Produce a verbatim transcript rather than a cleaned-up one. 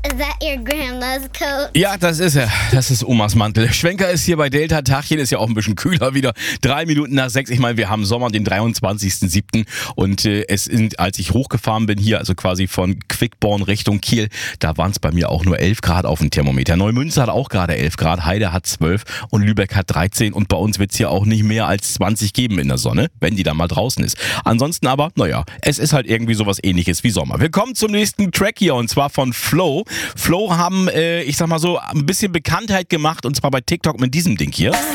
Is that your grandma's coat? Ja, das ist er. Das ist Omas Mantel. Schwenker ist hier bei Delta. Tagchen ist ja auch ein bisschen kühler wieder. Drei Minuten nach sechs. Ich meine, wir haben Sommer, den dreiundzwanzigsten siebten Und äh, es sind, als ich hochgefahren bin hier, also quasi von Quickborn Richtung Kiel, da waren es bei mir auch nur elf Grad auf dem Thermometer. Neumünster hat auch gerade elf Grad, Heide hat zwölf und Lübeck hat dreizehn. Und bei uns wird es hier auch nicht mehr als zwanzig geben in der Sonne, wenn die dann mal draußen ist. Ansonsten aber, naja, es ist halt irgendwie sowas Ähnliches wie Sommer. Wir kommen zum nächsten Track hier und zwar von Flow. Flow haben, äh, ich sag mal so, ein bisschen Bekanntheit gemacht und zwar bei TikTok mit diesem Ding hier.